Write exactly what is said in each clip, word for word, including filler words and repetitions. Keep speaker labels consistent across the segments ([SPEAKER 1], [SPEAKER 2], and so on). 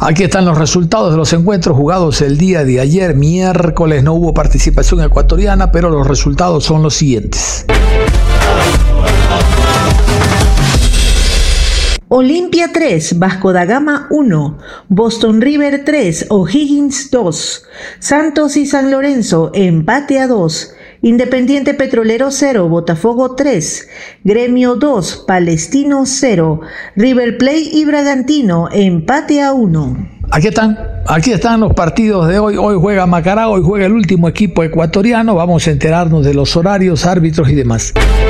[SPEAKER 1] Aquí están los resultados de los encuentros jugados el día de ayer, miércoles. No hubo participación ecuatoriana, pero los resultados son los siguientes.
[SPEAKER 2] Olimpia tres, Vasco da Gama uno, Boston River tres, O'Higgins dos, Santos y San Lorenzo empate a dos, Independiente Petrolero cero, Botafogo tres, Gremio dos, Palestino cero, River Plate y Bragantino empate a uno.
[SPEAKER 1] Aquí están, aquí están los partidos de hoy. Hoy juega Macará, hoy juega el último equipo ecuatoriano. Vamos a enterarnos de los horarios, árbitros y demás.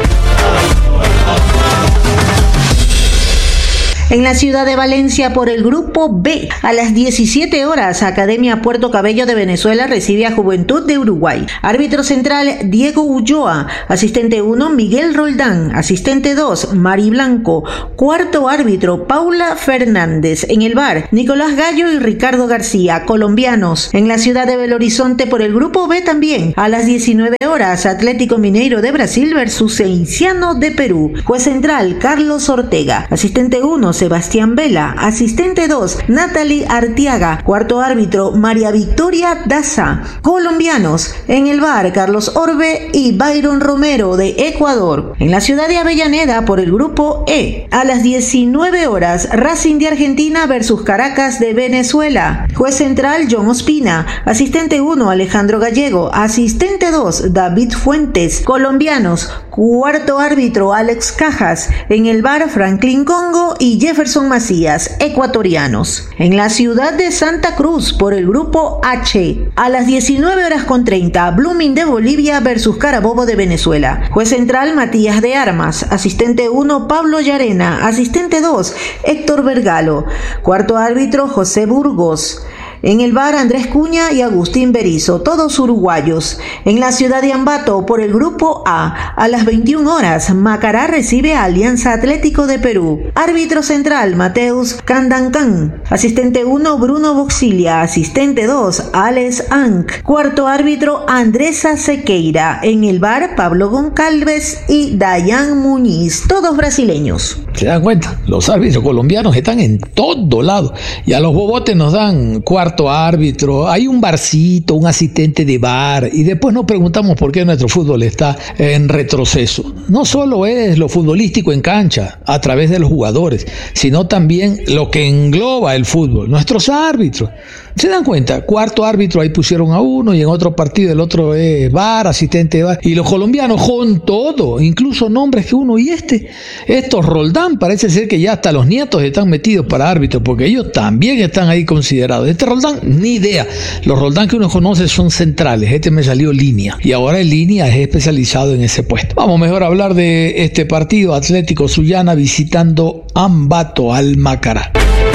[SPEAKER 2] En la ciudad de Valencia, por el grupo B, a las diecisiete horas, Academia Puerto Cabello de Venezuela recibe a Juventud de Uruguay. Árbitro central, Diego Ulloa. Asistente uno, Miguel Roldán. Asistente dos, Mari Blanco. Cuarto árbitro, Paula Fernández. En el V A R, Nicolás Gallo y Ricardo García, colombianos. En la ciudad de Belo Horizonte, por el grupo B también, a las diecinueve horas, Atlético Mineiro de Brasil versus Cienciano de Perú. Juez central, Carlos Ortega. Asistente uno, Sebastián Vela. Asistente dos, Natalie Artiaga. Cuarto árbitro, María Victoria Daza. Colombianos. En el V A R, Carlos Orbe y Byron Romero de Ecuador. En la ciudad de Avellaneda, por el grupo E, a las diecinueve horas, Racing de Argentina versus Caracas de Venezuela. Juez central, John Ospina. Asistente uno, Alejandro Gallego. Asistente dos, David Fuentes. Colombianos. Cuarto árbitro, Alex Cajas. En el V A R, Franklin Congo y Jefferson Macías, ecuatorianos. En la ciudad de Santa Cruz, por el grupo H, a las diecinueve horas con treinta, Blooming de Bolivia versus Carabobo de Venezuela. Juez central, Matías de Armas. Asistente uno, Pablo Llarena. Asistente dos, Héctor Vergalo. Cuarto árbitro, José Burgos. En el V A R, Andrés Cuña y Agustín Berizo, todos uruguayos. En la ciudad de Ambato, por el grupo A, a las veintiuna horas, Macará recibe a Alianza Atlético de Perú. Árbitro central, Mateus Candancán. Asistente uno, Bruno Boxilia. Asistente dos, Alex Anc. Cuarto árbitro, Andresa Sequeira. En el V A R, Pablo Goncalves y Dayan Muñiz, todos brasileños.
[SPEAKER 1] ¿Se dan cuenta? Los árbitros colombianos están en todo lado. Y a los bobotes nos dan cuarto árbitro, hay un barcito, un asistente de bar, y después nos preguntamos por qué nuestro fútbol está en retroceso. No solo es lo futbolístico en cancha, a través de los jugadores, sino también lo que engloba el fútbol, nuestros árbitros. ¿Se dan cuenta? Cuarto árbitro, ahí pusieron a uno, y en otro partido el otro es bar, asistente de bar, y los colombianos con todo, incluso nombres que uno, y este, estos Roldán, parece ser que ya hasta los nietos están metidos para árbitros, porque ellos también están ahí considerados. Este Roldán, ni idea. Los Roldán que uno conoce son centrales. Este me salió línea. Y ahora en línea es especializado en ese puesto. Vamos mejor a hablar de este partido. Atlético Sullana visitando Ambato al Macará.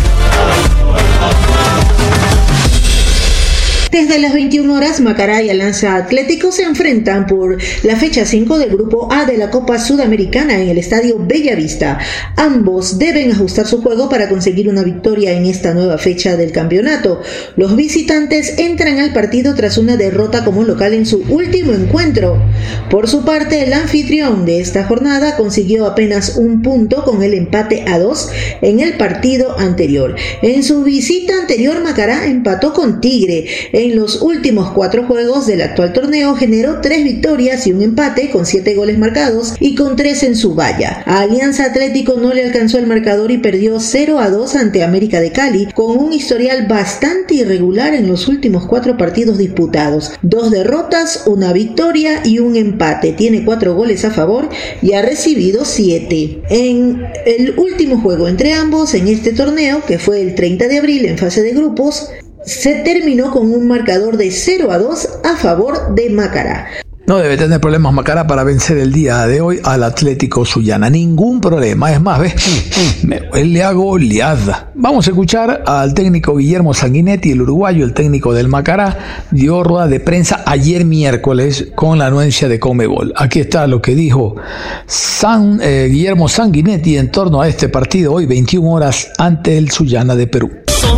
[SPEAKER 2] Desde las veintiuna horas, Macará y Alianza Atlético se enfrentan por la fecha cinco del grupo A de la Copa Sudamericana en el estadio Bellavista. Ambos deben ajustar su juego para conseguir una victoria en esta nueva fecha del campeonato. Los visitantes entran al partido tras una derrota como local en su último encuentro. Por su parte, el anfitrión de esta jornada consiguió apenas un punto con el empate a dos en el partido anterior. En su visita anterior, Macará empató con Tigre. En los últimos cuatro juegos del actual torneo generó tres victorias y un empate con siete goles marcados y con tres en su valla. A Alianza Atlético no le alcanzó el marcador y perdió cero a dos ante América de Cali, con un historial bastante irregular en los últimos cuatro partidos disputados. Dos derrotas, una victoria y un empate. Tiene cuatro goles a favor y ha recibido siete. En el último juego entre ambos en este torneo, que fue el treinta de abril en fase de grupos, se terminó con un marcador de cero a dos a favor de Macará.
[SPEAKER 1] No debe tener problemas Macará para vencer el día de hoy al Atlético Sullana. Ningún problema. Es más, ¿ves? Me huele a goleada. Vamos a escuchar al técnico Guillermo Sanguinetti, el uruguayo, el técnico del Macará, dio rueda de prensa ayer miércoles con la anuencia de Conmebol. Aquí está lo que dijo San, eh, Guillermo Sanguinetti en torno a este partido hoy, veintiuna horas, ante el Sullana de Perú.